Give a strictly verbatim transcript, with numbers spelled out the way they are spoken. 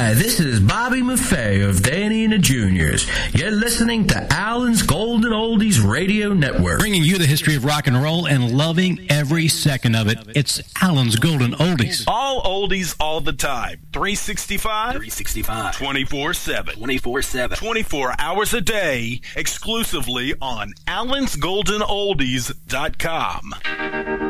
Hi, this is Bobby Maffei of Danny and the Juniors. You're listening to Alan's Golden Oldies Radio Network. Bringing you the history of rock and roll and loving every second of it. It's Alan's Golden Oldies. All oldies all the time. three sixty-five three sixty-five twenty-four seven twenty-four seven twenty-four hours a day, exclusively on allens golden oldies dot com.